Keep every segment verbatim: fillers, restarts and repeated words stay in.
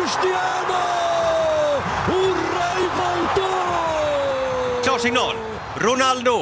Cristiano! Hurra i volto! Klar signal. Ronaldo.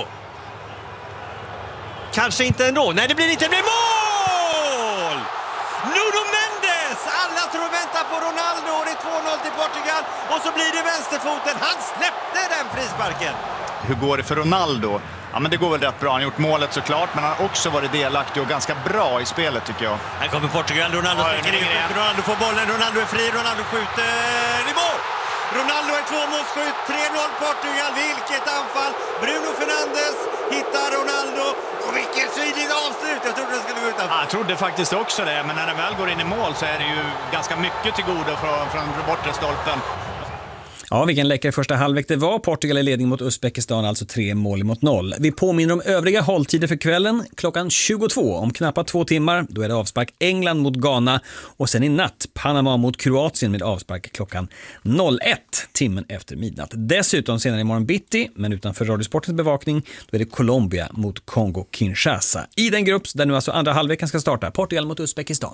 Kanske inte ändå. Nej, det blir inte. Det blir mål! Nuno Mendes! Alla tror vänta på Ronaldo. Det är två noll till Portugal. Och så blir det vänsterfoten. Han släppte den frisparken. Hur går det för Ronaldo? Ja, men det går väl rätt bra. Han har gjort målet såklart, men han har också varit delaktig och ganska bra i spelet tycker jag. Här kommer Portugal. Ronaldo ja, sticker in. Ronaldo får bollen. Ronaldo är fri. Ronaldo skjuter i mål. Ronaldo är två målskytt. tre noll Portugal. Vilket anfall. Bruno Fernandes hittar Ronaldo. Och vilket sydligt avslut. Jag trodde det skulle gå utanför. Ja, jag trodde faktiskt också det, men när den väl går in i mål så är det ju ganska mycket till godo från, från bortre stolpen. Ja, vilken läcker första halvlek det var. Portugal i ledning mot Uzbekistan, alltså tre mål mot noll. Vi påminner om övriga hålltider för kvällen. Klockan tjugotvå, om knappt två timmar, då är det avspark England mot Ghana. Och sen i natt, Panama mot Kroatien med avspark klockan ett, timmen efter midnatt. Dessutom senare imorgon bitti, men utanför Radiosportens bevakning, då är det Colombia mot Kongo-Kinshasa. I den grupp där nu alltså andra halvleken ska starta, Portugal mot Uzbekistan.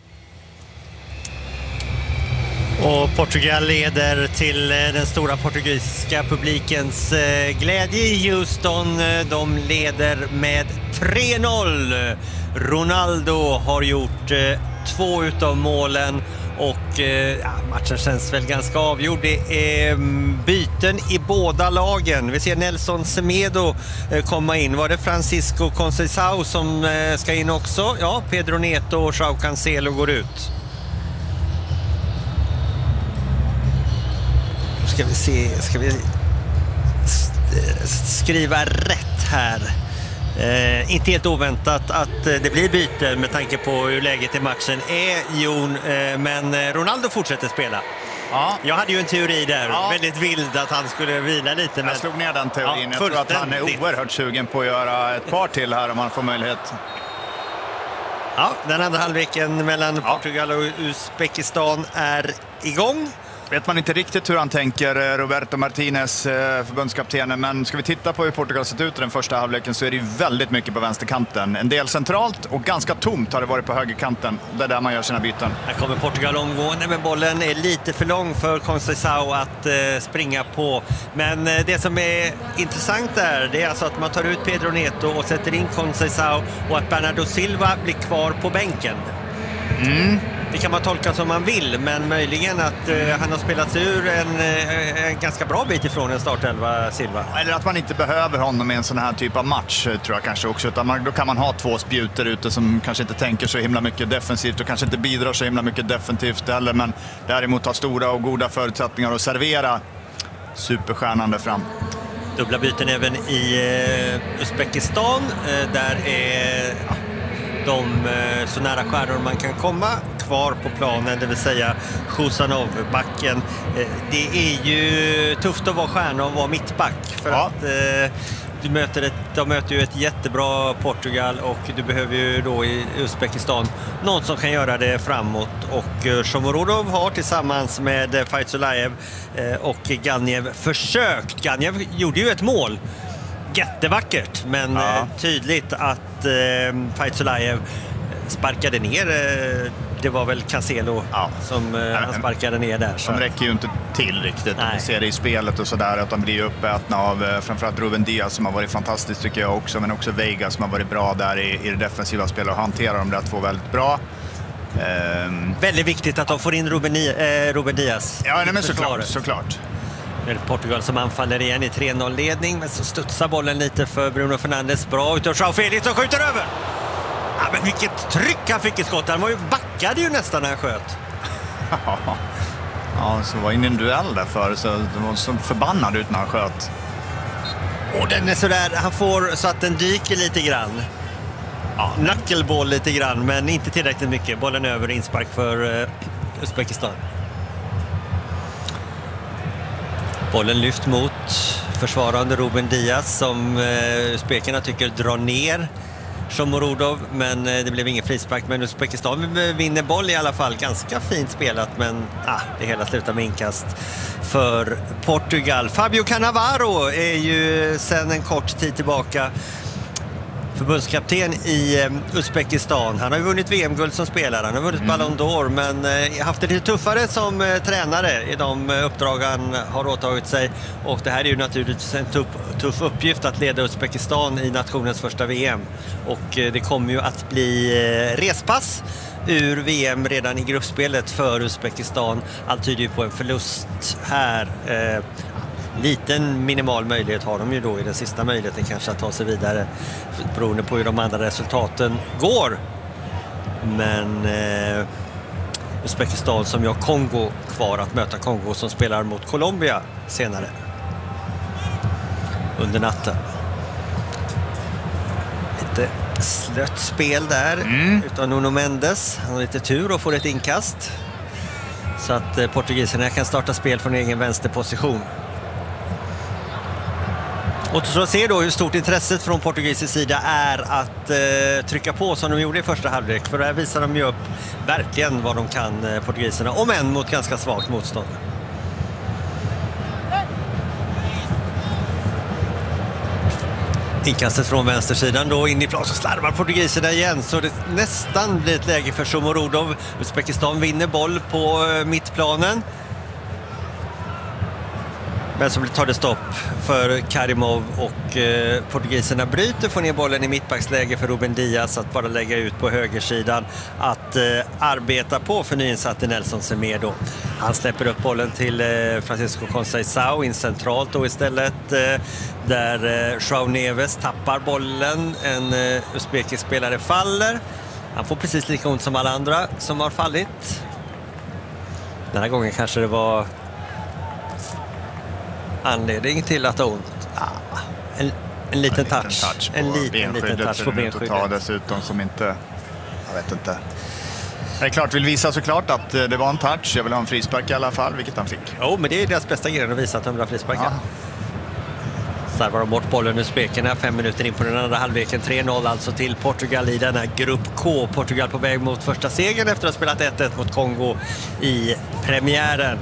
Och Portugal leder till den stora portugisiska publikens glädje i Houston. De leder med tre noll. Ronaldo har gjort två utav målen och ja, matchen känns väl ganska avgjord. Det är byten i båda lagen. Vi ser Nelson Semedo komma in. Var det Francisco Conceição som ska in också? Ja, Pedro Neto och João Cancelo går ut. Ska vi se, ska vi skriva rätt här. Eh, inte helt oväntat att det blir byte med tanke på hur läget i matchen är, Jon. Eh, men Ronaldo fortsätter spela. Ja. Jag hade ju en teori där, ja. Väldigt vild att han skulle vila lite. Men... Jag slog ner den teorin. Ja, jag tror att han är oerhört sugen på att göra ett par till här om han får möjlighet. Ja, den andra halvleken mellan ja. Portugal och Uzbekistan är igång. Vet man inte riktigt hur han tänker, Roberto Martinez, förbundskaptenen, men ska vi titta på hur Portugal sett ut i den första halvleken så är det ju väldigt mycket på vänsterkanten. En del centralt och ganska tomt har det varit på högerkanten. Det är där man gör sina byten. Här kommer Portugal omgående, men bollen är lite för lång för Conceição att eh, springa på. Men eh, det som är intressant där, det är alltså att man tar ut Pedro Neto och sätter in Conceição och att Bernardo Silva blir kvar på bänken. Mm. Det kan man tolka som man vill, men möjligen att eh, han har spelat ur en, eh, en ganska bra bit ifrån en startelva, Silva. Eller att man inte behöver honom i en sån här typ av match, tror jag kanske också. Utan man, då kan man ha två spjuter ute som kanske inte tänker så himla mycket defensivt och kanske inte bidrar så himla mycket defensivt heller, men däremot har stora och goda förutsättningar att servera superstjärnan där fram. Dubbla byten även i eh, Uzbekistan. Eh, där är ja, de eh, så nära stjärnor man kan komma kvar på planen, det vill säga Khusanov, backen. Eh, det är ju tufft att vara stjärna och vara mittback för ja. att eh, du möter ett, de möter ju ett jättebra Portugal och du behöver ju då i Uzbekistan någon som kan göra det framåt, och eh, Shomurodov har tillsammans med eh, Faizullaev eh, och Ganiev försökt. Ganiev gjorde ju ett mål, jättevackert, men ja. eh, tydligt att eh, Faizullaev sparkade ner. Eh, det var väl Cancelo ja. som eh, han sparkade ner där. Så. De räcker ju inte till riktigt. Vi ser det i spelet och sådär, att de blir uppätna av eh, framförallt Ruben Diaz som har varit fantastiskt tycker jag också, men också Veiga som har varit bra där i, i det defensiva spelet och hanterar de där två väldigt bra. Um... Väldigt viktigt att de får in Ruben, eh, Ruben Diaz. Ja, nej, men såklart, såklart. Portugal som anfaller igen i tre noll-ledning, men så studsar bollen lite för Bruno Fernandes. Bra utav João Felix och skjuter över. Ja, men vilket tryck han fick i skott. Han var ju backade ju nästan när han sköt. Ja, så var in i en duell där för så det var så förbannad ut när han sköt. Och den är sådär, han får så att den dyker lite grann. Ja, knuckleball lite grann, men inte tillräckligt mycket. Bollen över, inspark för uh, Uzbekistan. Bollen lyft mot försvarande Ruben Diaz som eh, uzbekerna tycker drar ner Shomurodov, men eh, det blev ingen frispark. Men Uzbekistan vinner boll i alla fall. Ganska fint spelat, men ah, det hela slutar med inkast för Portugal. Fabio Cannavaro är ju sedan en kort tid tillbaka förbundskapten i Uzbekistan. Han har ju vunnit V M-guld som spelare, han har vunnit mm. Ballon d'Or, men eh, haft det lite tuffare som eh, tränare i de eh, uppdrag han har åtagit sig. Och det här är ju naturligtvis en tuff, tuff uppgift att leda Uzbekistan i nationens första V M. Och eh, det kommer ju att bli eh, respass ur V M redan i gruppspelet för Uzbekistan. Allt tyder ju på en förlust här. Eh, liten minimal möjlighet har de ju då i den sista möjligheten kanske att ta sig vidare beroende på hur de andra resultaten går. Men eh, Uzbekistan som ju har Kongo kvar att möta, Kongo som spelar mot Colombia senare under natten. Lite slött spel där mm. utan Nuno Mendes. Han har lite tur och får ett inkast. Så att eh, portugiserna kan starta spel från egen vänsterposition. Och så ser då hur stort intresset från portugisisk sida är att eh, trycka på som de gjorde i första halvlek. För där visar de ju upp verkligen vad de kan, eh, portugiserna, om än mot ganska svagt motstånd. Inkastet från vänstersidan då in i plan, så slarvar portugiserna igen, så det nästan blir ett läge för Shomurodov. Uzbekistan vinner boll på eh, mittplanen. Men så tar det stopp för Karimov och eh, portugiserna bryter, får ner bollen i mittbacksläge för Ruben Diaz att bara lägga ut på högersidan att eh, arbeta på för nyinsatte Nelson Semedo. Han släpper upp bollen till eh, Francisco Conceição in centralt då istället eh, där eh, João Neves tappar bollen, en eh, uzbekisk spelare faller. Han får precis lika ont som alla andra som har fallit. Den här gången kanske det var anledning till att ha ont. Ah, en, en liten en touch. touch en liten, liten touch på benskyddet. Ta dessutom som inte, jag vet inte. Det är klart, vill visa såklart att det var en touch. Jag vill ha en frispark i alla fall, vilket han fick. Jo, oh, men det är deras bästa grej att visa att de vill ha frisparkar. Ja. Servar de bort bollen ur spekerna, fem minuter in på den andra halvleken. tre noll alltså till Portugal i denna grupp K. Portugal på väg mot första segern efter att ha spelat ett ett mot Kongo i premiären.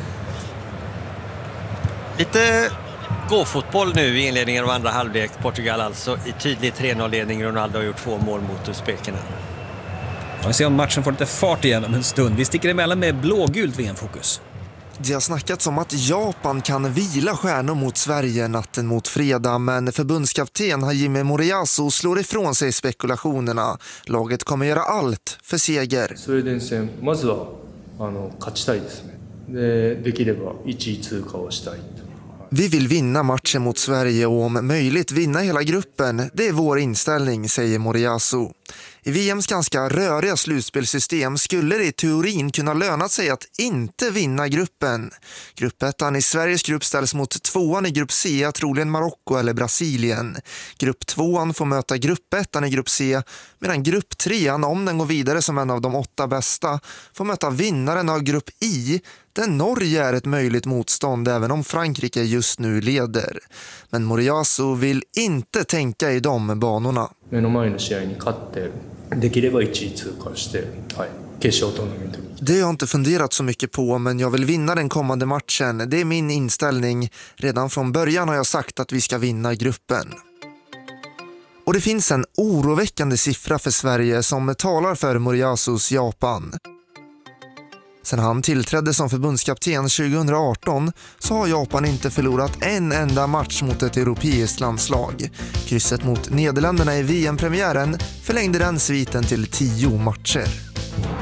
Lite gå-fotboll nu i inledningen av andra halvlek. Portugal alltså i tydlig tre noll-ledning. Ronaldo har gjort två mål mot uzbekerna. Vi ser om matchen får lite fart igen om en stund. Vi sticker emellan med blågult V M-fokus. Det har snackats om att Japan kan vila stjärnor mot Sverige natten mot fredag, men förbundskapten Hajime Moriyasu slår ifrån sig spekulationerna. Laget kommer göra allt för seger. スウェーデン戦まずはあの勝ちたいですね。で、できればいちい通過をしたい。 Vi vill vinna matchen mot Sverige och om möjligt vinna hela gruppen. Det är vår inställning, säger Moriyasu. I V M:s ganska röriga slutspelsystem skulle det i teorin kunna löna sig att inte vinna gruppen. Gruppettan i Sveriges grupp ställs mot tvåan i grupp C, troligen Marocko eller Brasilien. Grupp tvåan får möta gruppettan i grupp C, medan grupp trean, om den går vidare som en av de åtta bästa, får möta vinnaren av grupp I, där Norge är ett möjligt motstånd även om Frankrike just nu leder. Men Moriyasu vill inte tänka i de banorna. 目の前の試合に勝ってできればいちい通過して、はい、決勝トーナメントに。 Det har jag inte funderat så mycket på, men jag vill vinna den kommande matchen. Det är min inställning. Redan från början har jag sagt att vi ska vinna gruppen. Och det finns en oroväckande siffra för Sverige som talar för Moriyasus Japan. Sen han tillträdde som förbundskapten tjugo arton så har Japan inte förlorat en enda match mot ett europeiskt landslag. Krysset mot Nederländerna i V M-premiären förlängde den sviten till tio matcher.